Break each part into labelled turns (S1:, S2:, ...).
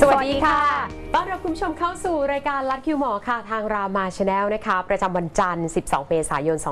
S1: สวัสดีค่ะต้อนรับคุณผู้ชมเข้าสู่รายการลัดคิวหมอค่ะทางรามาชาแนลนะคะประจำวันจันทร์12 เมษายน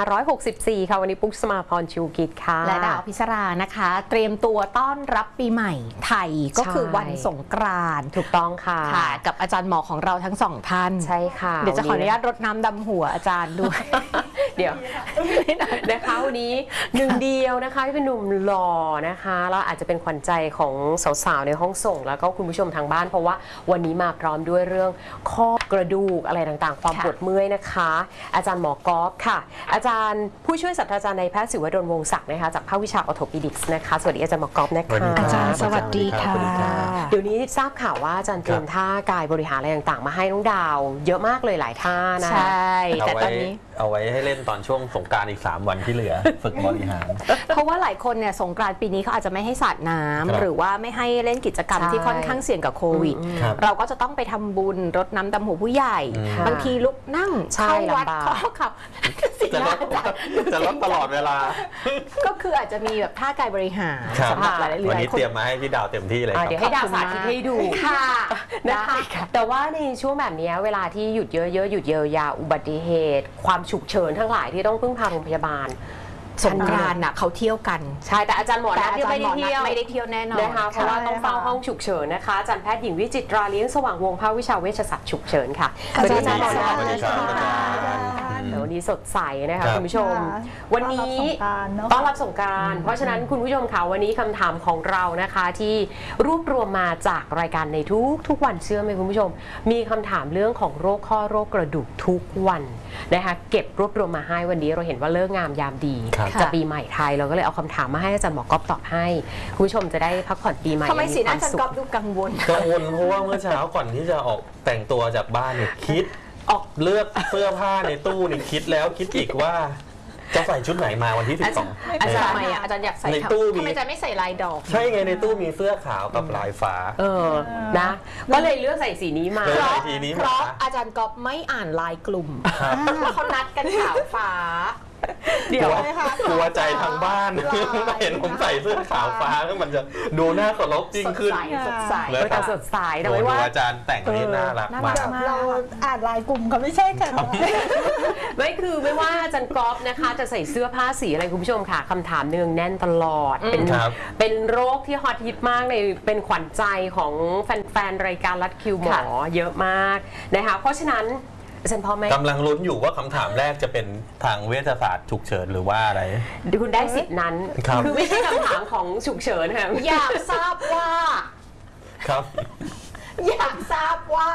S1: 2564 ค่ะวันนี้ปุ๊กสมาพรชูกิจค่ะ
S2: และดาวพิศรานะคะเตรียมตัวต้อนรับปีใหม่ไทยก็คือวันสงกรานต์
S1: ถูกต้องค่ะ
S2: กับอาจารย์หมอของเราทั้งสองท่าน
S1: ใช่ค่ะ
S2: เดี๋ยวจะขออนุญาตรดน้ำดำหัวอาจารย์ด้วย
S1: เดี๋ยวนะคะวันนี้หนึ่งเดียวนะคะที่เป็นหนุ่มหล่อนะคะแล้วอาจจะเป็นขวัญใจของสาวๆในห้องส่งแล้วก็คุณผู้ชมทางบ้านเพราะว่าวันนี้มาพร้อมด้วยเรื่องข้อกระดูกอะไรต่างๆความปวดเมื่อยนะคะอาจารย์หมอกอล์ฟค่ะอาจารย์ผู้ช่วยศาสตราจารย์นายแพทย์ศิวดลวงศ์ศักดิ์นะคะจากภาควิชาออร์โธปิดิกส์นะคะสวัสดีอาจารย์หมอกอล์ฟนะคะ
S2: อาจารย์สวัสดีค่ะ
S1: เดี๋ยวนี้ทราบข่าวว่าอาจารย์เตรียมท่ากายบริหารอะไรต่างๆมาให้น้องดาวเยอะมากเลยหลายท่านะ
S2: ใช่แต่ตอนนี้
S3: เอาไว้ให้เล่นตอนช่วงสงกรานต์อีก3 วันที่เหลือฝึกบริหาร
S2: เพราะว่าหลายคนเนี่ยสงกรานต์ปีนี้เขาอาจจะไม่ให้สาดน้ำหรือว่าไม่ให้เล่นกิจกรรมที่ค่อนข้างเสี่ยงกับโควิดเราก็จะต้องไปทำบุญรดน้ำดำหัวผู้ใหญ่บางทีลุกนั่งเข้าวัดเข้าขับ
S3: จะลดตลอดเวลา
S2: ก็คืออาจจะมีแบบท่ากายบริหารสำหรับหลายๆคน
S3: วันนี้เตรียมมาให้พี่ดาวเต็มที่เลย
S1: เดี๋ยวให้ดาวสาธิตให้ดู
S2: ค่ะ
S1: นะคะแต่ว่าในช่วงแบบนี้เวลาที่หยุดเยอะๆหยุดเยียวยาอุบัติเหตุความฉุกเฉินทั้งหลายที่ต้องพึ่งพาโรงพยาบาล
S2: สงกรานต์น่ะเขาเที่ยวกัน
S1: ใช่แต่อาจารย์หมอนัทไม่ได้เ
S2: ที่ยวแน่นอน
S1: นะคะเพราะว่าต้องเฝ้าห้องฉุกเฉินนะคะอาจารย์แพทย์หญิงวิจิตราเลี้ยงสว่างวงศ์ภาควิชาเวชศาสตร์ฉุกเฉินค่ะ
S2: สวัสดีอาจารย์หมอนัท
S1: วันนี้สดใสนะคะคุณผู้ชมวันนี้ต้อนรับสงกรานต์เพราะฉะนั้นคุณผู้ชมค่ะวันนี้คำถามของเรานะคะที่รวบรวมมาจากรายการในทุกวันเชื่อไหมคุณผู้ชมมีคำถามเรื่องของโรคข้อโรคกระดูกทุกวันนะคะเก็บรวบรวมมาให้วันนี้เราเห็นว่าเลิกงามยามดีจะปีใหม่ไทยเราก็เลยเอาคำถามมาให้อาจารย์หมอก๊อฟตอบให้คุณผู้ชมจะได้พักผ่อนปีใหม่
S2: ทำไมสีหน้าอาจารย์ก๊อฟดูกังวล
S3: เพราะว่าเมื่อเช้าก่อนที่จะออกแต่งตัวจากบ้านเนี่ยคิดออกเลือกเสื้อผ้าในตู้นี่คิดแล้วคิดอีกว่าจะใส่ชุดไหนมาวันที่12
S2: อาจารย์ทำไมอาจารย์อยากใส่
S3: ในตู้
S2: ทำไมอาจารย์ไม่ใส่ลายดอก
S3: ใช่ไงในตู้มีเสื้อขาวกับลายฟ้า
S1: นะก็เลยเลือกใส่สีนี้มา
S2: เพราะอาจารย์ก๊อฟไม่อ่านลายกลุ่มว่าเขานัดกันขาวฟ้า
S3: เดี๋ยวกลัวใจทางบ้านเห็นผมใส่เสื้อขาวฟ้าแล้วมันจะดูน่าเคารพจริงขึ้น
S2: สดใส
S1: แต่สดใส
S3: แต่ว่าอาจารย์แต่งนี่น่ารักมาก
S4: เราอ่านลายกลุ่มเขาไม่ใช่ค่ะ
S1: ไม่คือไม่ว่าอาจารย์ก๊อฟนะคะจะใส่เสื้อผ้าสีอะไรคุณผู้ชมค่ะคำถามเนืองแน่นตลอดเป็นโรคที่ฮอตฮิตมากในเป็นขวัญใจของแฟนๆรายการลัดคิวหมอเยอะมากนะคะเพราะฉะนั้น
S3: กำลังลุ้นอยู่ว่าคำถามแรกจะเป็นทางเวชศาสตร์ฉุกเฉินหรือว่าอะไร
S1: คุณได้สิทธินั้นคือไม่ใช่คำถามของฉุกเฉินค่ะ
S2: อยากทราบว่า
S3: ครับ
S2: อยากทราบว่า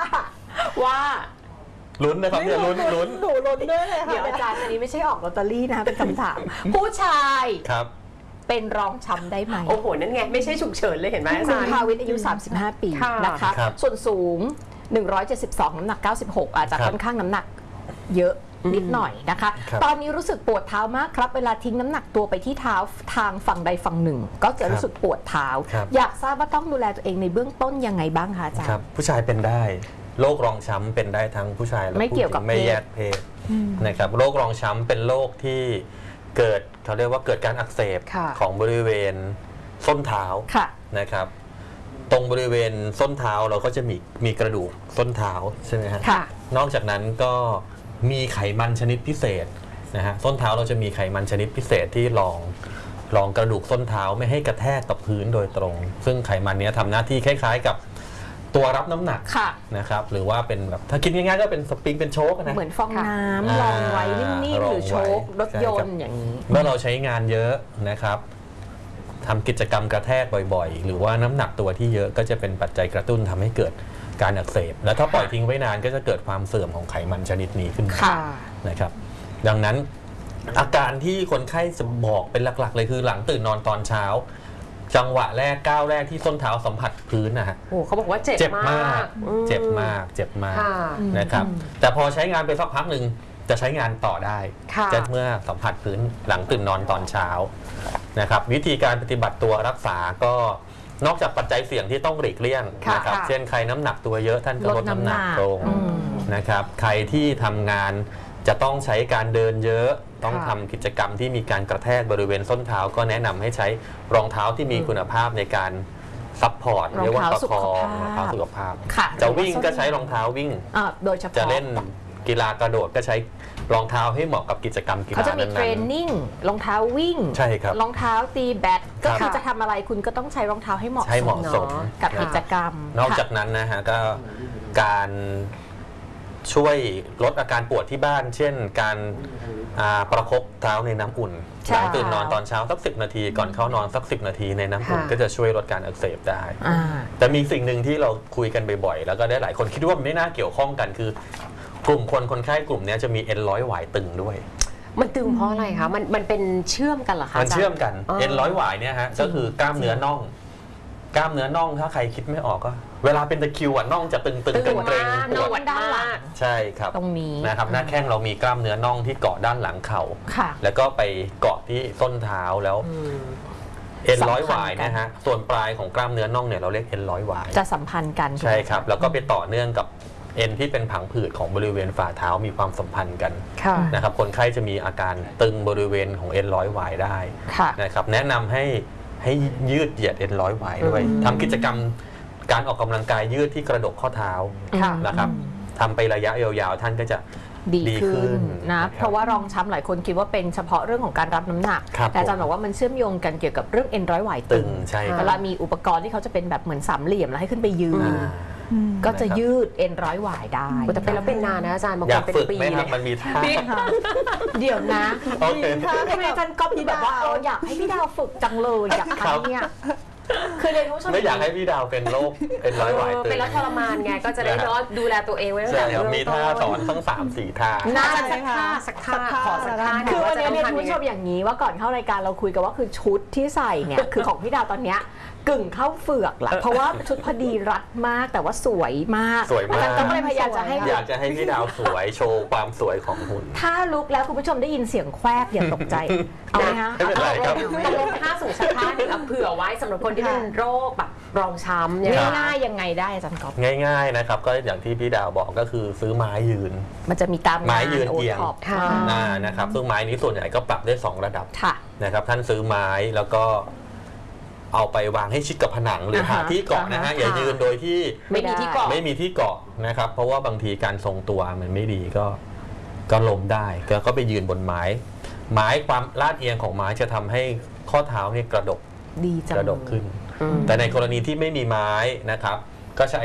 S3: ลุ้นนะครับเดี๋ยวลุ้น
S4: หนูลุ้นด้วยเลยค่ะ
S2: เดี๋ยวอาจารย์อันนี้ไม่ใช่ออกลอตเตอรี่นะเป็นคำถามผู้ชาย
S3: ครับ
S2: เป็นรองช้ำได้ไหม
S1: โอ้โหนั่นไงไม่ใช่ฉุกเฉินเลยเห็นไหมอาจารย์
S2: ภาวิทย์อายุ35 ปีนะคะส่วนสูง172น้ำหนัก96อาจจะค่อนข้างน้ำหนักเยอะนิดหน่อยนะคะตอนนี้รู้สึกปวดเท้ามากครับเวลาทิ้งน้ำหนักตัวไปที่เท้าทางฝั่งใดฝั่งหนึ่งก็จะรู้สึกปวดเท้าอยากทราบว่าต้องดูแลตัวเองในเบื้องต้นยังไงบ้างคะอาจารย์
S3: ผู้ชายเป็นได้โรครองช้ำเป็นได้ทั้งผู้ชายและผู้หญิงไม่แยกเพศนะครับโรครองช้ำเป็นโรคที่เกิดเขาเรียกว่าเกิดการอักเสบของบริเวณส้นเท้านะครับตรงบริเวณส้นเท้าเราก็จะมีกระดูกส้นเท้าใช่ไหมฮะนอกจากนั้นก็มีไขมันชนิดพิเศษนะฮะส้นเท้าเราจะมีไขมันชนิดพิเศษที่รองกระดูกส้นเท้าไม่ให้กระแทกกับพื้นโดยตรงซึ่งไขมันนี้ทำหน้าที่คล้ายๆกับตัวรับน้ำหนักนะครับหรือว่าเป็นแบบถ้าคิดง่ายๆก็เป็นสปริงเป็นโชคนะ
S2: เหมือนฟองน้ำรองไว้นิ่มๆหรือโชครถยนต์อย่างนี้
S3: เมื่อเราใช้งานเยอะนะครับทำกิจกรรมกระแทกบ่อยๆหรือว่าน้ำหนักตัวที่เยอะก็จะเป็นปัจจัยกระตุ้นทำให้เกิดการอักเสบและถ้าปล่อยทิ้งไว้นานก็จะเกิดความเสื่อมของไขมันชนิดนี้ขึ้นมานะครับดังนั้นอาการที่คนไข้จะบอกเป็นหลักๆเลยคือหลังตื่นนอนตอนเช้าจังหวะแรกก้าวแรกที่ส้นเท้าสัมผัสพื้นนะฮะ
S1: โอ้เขาบอกว่าเจ็บมาก
S3: นะครับแต่พอใช้งานไปสักพักหนึ่งจะใช้งานต่อได้จะเมื่อสัมผัสพื้นหลังตื่นนอนตอนเช้านะครับวิธีการปฏิบัติตัวรักษาก็นอกจากปัจจัยเสี่ยงที่ต้องหลีกเลี่ยงนะครับเช่นใครน้ำหนักตัวเยอะท่านก็ลดน้ำหนักลงนะครับใครที่ทำงานจะต้องใช้การเดินเยอะต้องทำกิจกรรมที่มีการกระแทกบริเวณส้นเท้าก็แนะนำให้ใช้รองเท้าที่มีคุณภาพในการซัพพอร์ตเรียกว่าประคองรองเท้าสุขภาพจะวิ่งก็ใช้รองเท้าวิ่ง
S2: โดยเฉพาะ
S3: จะเล่นกีฬากระโดดก็ใช้รองเท้าให้เหมาะกับกิจกรรมกีฬานั้นๆ
S2: เขาจะมีเทรนนิ่งรองเท้าวิ่ง
S3: ใช่ครับ
S2: รองเท้าตีแบดก็คือจะทำอะไรคุณก็ต้องใช้รองเท้าให้เหมาะสมกับกิจกรรม
S3: นอกจากนั้นนะฮะก็การช่วยลดอาการปวดที่บ้านเช่นการประคบเท้าในน้ำอุ่นหลังตื่นนอนตอนเช้าสัก10 นาทีก่อนเข้านอนสัก10 นาทีในน้ำอุ่นก็จะช่วยลดการอักเสบได้แต่มีสิ่งหนึ่งที่เราคุยกันบ่อยๆแล้วก็ได้หลายคนคิดว่าไม่น่าเกี่ยวข้องกันคือกลุ่มคนไข้กลุ่มนี้จะมีเอ็นร้อยหวายตึงด้วย
S1: มันตึงเพราะอะไรคะมันเป็นเชื่อมกันเหรอคะ
S3: มันเชื่อมกันเอ็นร้อยหวายเนี่ยฮะก็คือกล้ามเนื้อน่องถ้าใครคิดไม่ออกก็เวลาเป็นตะคริวน่องจะตึงๆเกร็ง
S2: ปวดด้านหลัง
S3: ใช่ครับ
S2: ตรงนี้
S3: นะครับหน้าแข้งเรามีกล้ามเนื้อน่องที่เกาะด้านหลังเข่าแล้วก็ไปเกาะที่ส้นเท้าแล้วเอ็นร้อยหวายนะฮะส่วนปลายของกล้ามเนื้อน่องเนี่ยเราเรียกเอ็นร้อยหวาย
S2: จะสัมพันธ์กัน
S3: ใช่ครับแล้วก็ไปต่อเนื่องกับเอ็นที่เป็นผังผืดของบริเวณฝ่าเท้ามีความสัมพันธ์กันนะครับคนไข้จะมีอาการตึงบริเวณของเอ็นร้อยหวายได้นะครับแนะนำให้ยืดเหยียดเอ็นร้อยหวายด้วยทำกิจกรรมการออกกำลังกายยืดที่กระดกข้อเท้านะครับทำไประยะยาวๆท่านก็จะ
S2: ดีขึ้นนะเพราะว่ารองช้ำหลายคนคิดว่าเป็นเฉพาะเรื่องของการรับน้ำหนักแต่อาจารย์บอกว่ามันเชื่อมโยงกันเกี่ยวกับเรื่องเอ็นร้อยหวายตึงเวลามีอุปกรณ์ที่เขาจะเป็นแบบเหมือนสามเหลี่ยมแล้วให้ขึ้นไปยืนก็จะยืดเอ็นร้อยหวายได้
S1: แต่เป็นแล้วเป็นนานนะอาจารย์บางคนเป็นปี
S3: เลยมันมีท่า
S2: เดี๋ยวนะให้อาจารย์ก๊อฟที่แบบว่าอยากให้พี่ดาวฝึกจังเลยอยากทำเนี่ยคือเลย
S3: ไม่อยากให้พี่ดาวเป็นโรคเป็นร้อยหวายตึง
S1: เป็นแล้วทรมานไงก็จะได้ดูแลตัวเองไว้ตั้งแต่เริ่มต้น
S3: มีท่าสอนทั้ง3-4 ท่า
S2: น่า
S1: สักท่าขอสักท่า
S2: คือวันนี้เนี่ยคุณผู้ชมอย่างนี้ว่าก่อนเข้ารายการเราคุยกันว่าคือชุดที่ใส่เนี่ยคือของพี่ดาวตอนเนี้ยกึ่งเข้าเฟือกแหละเพราะว่าชุดพอดีรัดมากแต่ว่าสวยมากก็เลยพยายามจะให้
S3: อยากจะให้พี่ดาวสวยโชว์ความสวยของหุ่น
S2: ถ้าลุกแล้วคุณผู้ชมได้ยินเสียงแควกอย่าตกใจเอาไหมฮะ
S3: ไม่เป็นไรครับ
S1: ลงท่าสูงสักท่าหนึ่งเผื่อไว้สำหรับคนที่เป็นโรคแบบรองช้ำ
S2: ง่ายๆยังไงได้อาจารย์ก๊อฟ
S3: ง่ายๆนะครับก็อย่างที่พี่ดาวบอกก็คือซื้อไม้ยืน
S2: มันจะมีตาม
S3: ไม้ยืนเอียงนะครับซึ่งไม้นี้ส่วนใหญ่ก็ปรับได้2 ระดับนะครับท่านซื้อไม้แล้วก็เอาไปวางให้ชิดกับผนังหรือหาที่เกาะนะฮะอย่ายืนโดยที่
S1: ไม่มีที่เ
S3: กาะนะครับเพราะว่าบางทีการทรงตัวมันไม่ดีก็ล้มได้ก็ไปยืนบนไม้ความลาดเอียงของไม้จะทำให้ข้อเท้าเนี่ยกระดกขึ้นแต่ในกรณีที่ไม่มีไม้นะครับก็ใช้